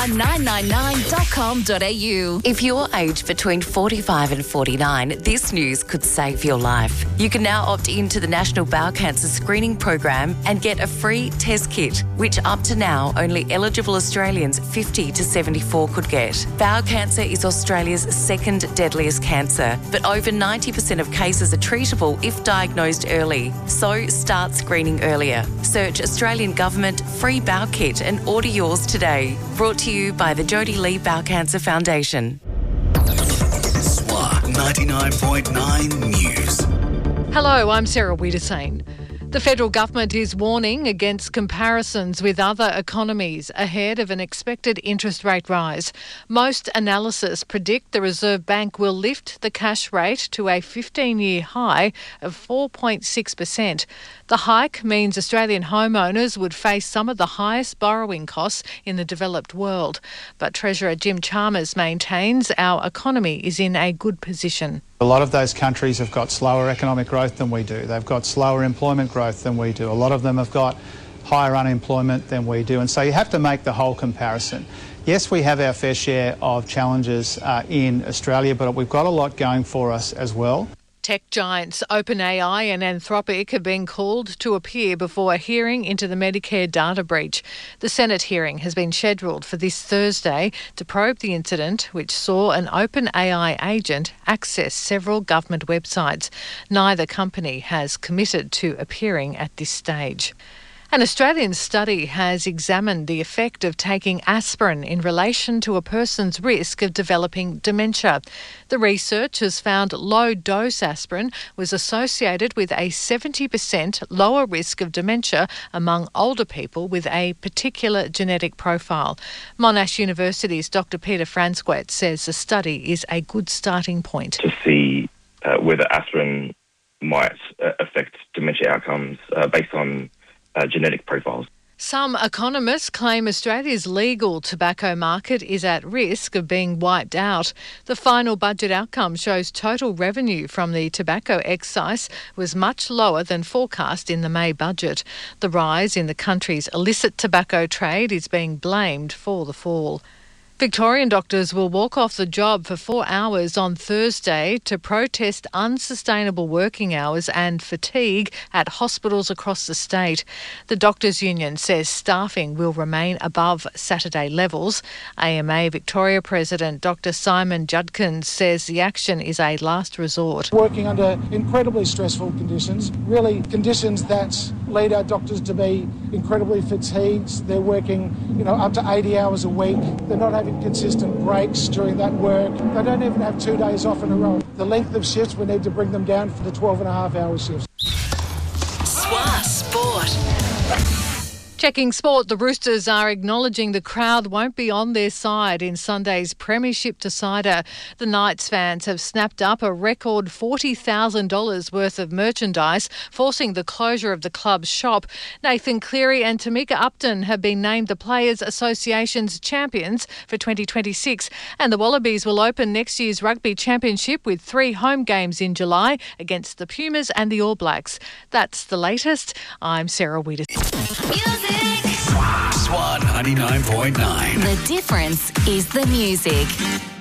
999.com.au. If you're aged between 45 and 49, this news could save your life. You can now opt into the National Bowel Cancer Screening Program and get a free test kit, which up to now only eligible Australians 50 to 74 could get. Bowel cancer is Australia's second deadliest cancer, but over 90% of cases are treatable if diagnosed early. So start screening earlier. Search Australian Government Free Bowel Kit and order yours today. Brought to you by the Jodie Lee Bowel Cancer Foundation. SWR 99.9 News. Hello, I'm Sarah Wiedersane. The federal government is warning against comparisons with other economies ahead of an expected interest rate rise. Most analysts predict the Reserve Bank will lift the cash rate to a 15-year high of 4.6%. The hike means Australian homeowners would face some of the highest borrowing costs in the developed world. But Treasurer Jim Chalmers maintains our economy is in a good position. A lot of those countries have got slower economic growth than we do. They've got slower employment growth than we do. A lot of them have got higher unemployment than we do. And so you have to make the whole comparison. Yes, we have our fair share of challenges in Australia, but we've got a lot going for us as well. Tech giants OpenAI and Anthropic have been called to appear before a hearing into the Medicare data breach. The Senate hearing has been scheduled for this Thursday to probe the incident, which saw an OpenAI agent access several government websites. Neither company has committed to appearing at this stage. An Australian study has examined the effect of taking aspirin in relation to a person's risk of developing dementia. The research has found low-dose aspirin was associated with a 70% lower risk of dementia among older people with a particular genetic profile. Monash University's Dr. Peter Franzquet says the study is a good starting point. To see whether aspirin might affect dementia outcomes based on genetic profiles. Some economists claim Australia's legal tobacco market is at risk of being wiped out. The final budget outcome shows total revenue from the tobacco excise was much lower than forecast in the May budget. The rise in the country's illicit tobacco trade is being blamed for the fall. Victorian doctors will walk off the job for 4 hours on Thursday to protest unsustainable working hours and fatigue at hospitals across the state. The Doctors' Union says staffing will remain above Saturday levels. AMA Victoria President Dr. Simon Judkins says the action is a last resort. Working under incredibly stressful conditions, really conditions that lead our doctors to be incredibly fatigued. They're working, up to 80 hours a week. They're not having consistent breaks during that work. They don't even have 2 days off in a row. The length of shifts, we need to bring them down for the 12.5-hour shifts. SWR Sport. Checking sport, the Roosters are acknowledging the crowd won't be on their side in Sunday's premiership decider. The Knights fans have snapped up a record $40,000 worth of merchandise, forcing the closure of the club's shop. Nathan Cleary and Tamika Upton have been named the Players Association's champions for 2026, and the Wallabies will open next year's Rugby Championship with 3 home games in July against the Pumas and the All Blacks. That's the latest. I'm Sarah Wiedersane. SWR 99.9. The difference is the music.